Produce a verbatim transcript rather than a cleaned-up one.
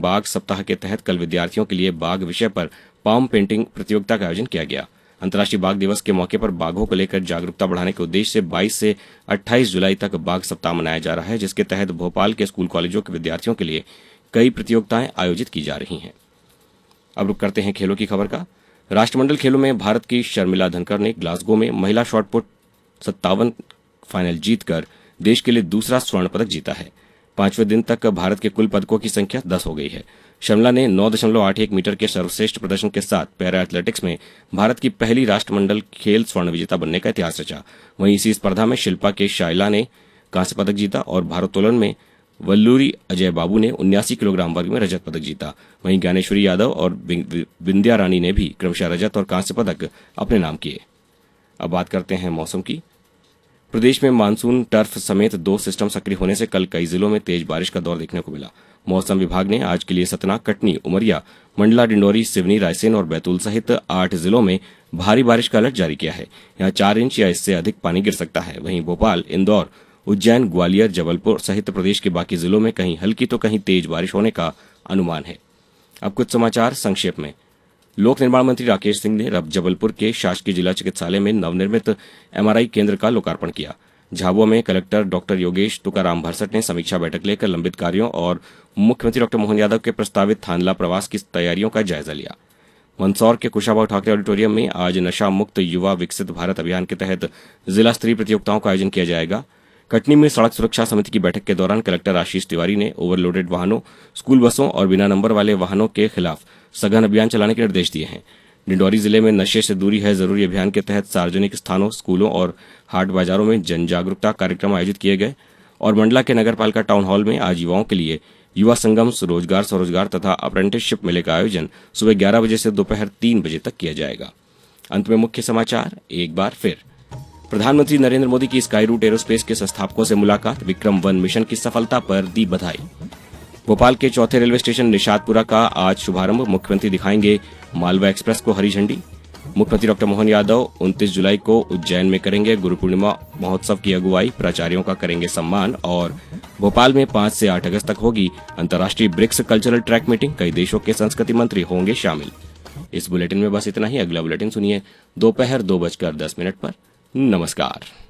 बाघ सप्ताह के तहत कल विद्यार्थियों के लिए बाघ विषय पर पाम पेंटिंग प्रतियोगिता का आयोजन किया गया। अंतर्राष्ट्रीय बाघ दिवस के मौके पर बाघों को लेकर जागरूकता बढ़ाने के उद्देश्य से बाईस से अट्ठाईस जुलाई तक बाघ सप्ताह मनाया जा रहा है, जिसके तहत भोपाल के स्कूल कॉलेजों के विद्यार्थियों के लिए कई प्रतियोगिताएं आयोजित की जा रही हैं। अब रुक करते हैं खेलों की खबर का। राष्ट्रमंडल खेलों में भारत की शर्मिला धनकर ने ग्लासगो में महिला शॉटपुट सत्तावन फाइनल जीतकर देश के लिए दूसरा स्वर्ण पदक जीता है। पांचवें दिन तक भारत के कुल पदकों की संख्या दस हो गई है। शर्मिला ने नौ दशमलव आठ एक मीटर के सर्वश्रेष्ठ प्रदर्शन के साथ पैरा एथलेटिक्स में भारत की पहली राष्ट्रमंडल खेल स्वर्ण विजेता बनने का इतिहास रचा। वहीं इसी स्पर्धा में शिल्पा के शाइला ने कांस्य पदक जीता और भारोत्तोलन में वल्लूरी अजय बाबू ने उन्यासी किलोग्राम वर्ग में रजत पदक जीता। वहीं ज्ञानेश्वरी यादव और विंध्या रानी ने भी क्रमशः रजत और कांस्य पदक अपने नाम किए। अब बात करते हैं मौसम की। प्रदेश में मानसून टर्फ समेत दो सिस्टम सक्रिय होने से कल कई जिलों में तेज बारिश का दौर देखने को मिला। मौसम विभाग ने आज के लिए सतना, कटनी, उमरिया, मंडला, डिंडौरी, सिवनी, रायसेन और बैतूल सहित आठ जिलों में भारी बारिश का अलर्ट जारी किया है। यहां चार इंच या इससे अधिक पानी गिर सकता है। वहीं भोपाल, इंदौर, उज्जैन, ग्वालियर, जबलपुर सहित प्रदेश के बाकी जिलों में कहीं हल्की तो कहीं तेज बारिश होने का अनुमान है। अब कुछ समाचार संक्षेप में। लोक निर्माण मंत्री राकेश सिंह ने रब जबलपुर के शासकीय जिला चिकित्सालय में नवनिर्मित एमआरआई केंद्र का लोकार्पण किया। झाबुआ में कलेक्टर डॉक्टर योगेश तुकाराम भरसट ने समीक्षा बैठक लेकर लंबित कार्यों और मुख्यमंत्री डॉक्टर मोहन यादव के प्रस्तावित थानला प्रवास की तैयारियों का जायजा लिया। मंदसौर के कुशाभाऊ ठाकरे ऑडिटोरियम में आज नशा मुक्त युवा विकसित भारत अभियान के तहत जिला स्तरीय प्रतियोगिताओं का आयोजन किया जाएगा। कटनी में सड़क सुरक्षा समिति की बैठक के दौरान कलेक्टर आशीष तिवारी ने ओवरलोडेड वाहनों, स्कूल बसों और बिना नंबर वाले वाहनों के खिलाफ सघन अभियान चलाने के निर्देश दिए हैं। डिंडौरी जिले में नशे से दूरी है जरूरी अभियान के तहत सार्वजनिक स्थानों, स्कूलों और हाट बाजारों में जन जागरूकता कार्यक्रम आयोजित किए गए। और मंडला के नगरपालिका टाउन हॉल में आज युवाओं के लिए युवा संगम, रोजगार स्वरोजगार तथा अप्रेंटिसशिप मेले का आयोजन सुबह ग्यारह बजे से दोपहर तीन बजे तक किया जाएगा। अंत में मुख्य समाचार एक बार फिर। प्रधानमंत्री नरेंद्र मोदी की स्काई रूट एरोस्पेस के संस्थापकों से मुलाकात, विक्रम वन मिशन की सफलता पर दी बधाई। भोपाल के चौथे रेलवे स्टेशन निशातपुरा का आज शुभारंभ, मुख्यमंत्री दिखाएंगे मालवा एक्सप्रेस को हरी झंडी। मुख्यमंत्री डॉक्टर मोहन यादव उनतीस जुलाई को उज्जैन में करेंगे गुरु पूर्णिमा महोत्सव की अगुवाई, प्राचार्यों का करेंगे सम्मान। और भोपाल में पांच से आठ अगस्त तक होगी अंतर्राष्ट्रीय ब्रिक्स कल्चरल ट्रैक मीटिंग, कई देशों के संस्कृति मंत्री होंगे शामिल। इस बुलेटिन में बस इतना ही। अगला बुलेटिन सुनिए दोपहर दो बजकर दस मिनट पर। नमस्कार।